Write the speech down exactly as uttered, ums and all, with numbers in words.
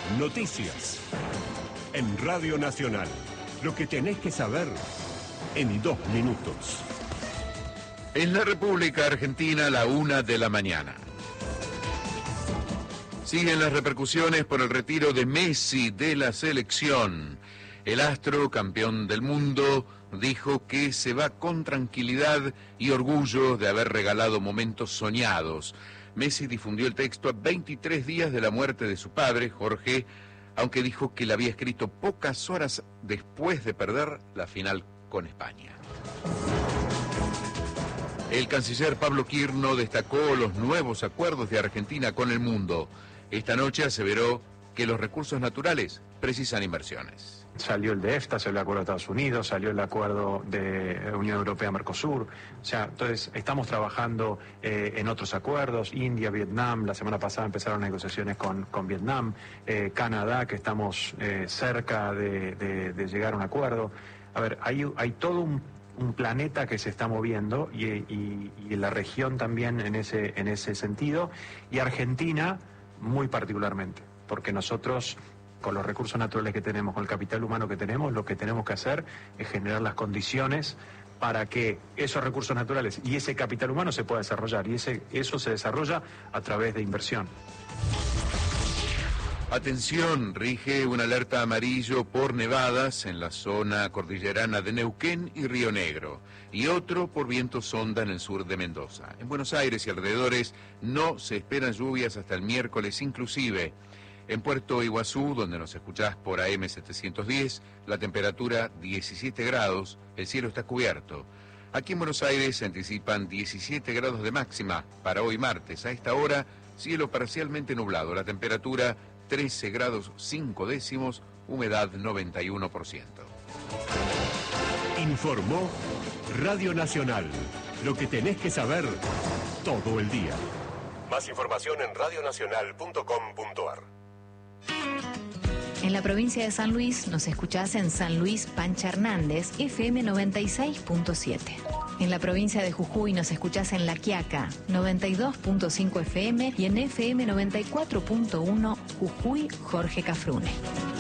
Noticias. En Radio Nacional. Lo que tenés que saber en dos minutos. En la República Argentina, la una de la mañana. Siguen las repercusiones por el retiro de Messi de la selección. El astro, campeón del mundo, dijo que se va con tranquilidad y orgullo de haber regalado momentos soñados. Messi difundió el texto a veintitrés días de la muerte de su padre, Jorge, aunque dijo que la había escrito pocas horas después de perder la final con España. El canciller Pablo Quirno destacó los nuevos acuerdos de Argentina con el mundo. Esta noche aseveró que los recursos naturales precisan inversiones. Salió el de EFTA, salió el acuerdo de Estados Unidos, salió el acuerdo de Unión Europea-Mercosur. O sea, entonces estamos trabajando eh, en otros acuerdos, India, Vietnam, la semana pasada empezaron negociaciones con, con Vietnam, eh, Canadá, que estamos eh, cerca de, de, de llegar a un acuerdo. A ver, hay, hay todo un, un planeta que se está moviendo y, y, y la región también en ese, en ese sentido, y Argentina muy particularmente, porque nosotros, con los recursos naturales que tenemos, con el capital humano que tenemos, lo que tenemos que hacer es generar las condiciones para que esos recursos naturales y ese capital humano se pueda desarrollar, y ese, eso se desarrolla a través de inversión. Atención, rige una alerta amarillo por nevadas en la zona cordillerana de Neuquén y Río Negro, y otro por viento sonda en el sur de Mendoza. En Buenos Aires y alrededores no se esperan lluvias hasta el miércoles inclusive. En Puerto Iguazú, donde nos escuchás por A M setecientos diez, la temperatura diecisiete grados, el cielo está cubierto. Aquí en Buenos Aires se anticipan diecisiete grados de máxima para hoy martes. A esta hora, cielo parcialmente nublado, la temperatura trece grados cinco décimos, humedad noventa y uno por ciento. Informó Radio Nacional. Lo que tenés que saber todo el día. Más información en radionacional punto com punto ar. En la provincia de San Luis nos escuchás en San Luis Pancha Hernández, F M noventa y seis punto siete. En la provincia de Jujuy nos escuchás en La Quiaca, noventa y dos punto cinco F M, y en F M noventa y cuatro punto uno Jujuy Jorge Cafrune.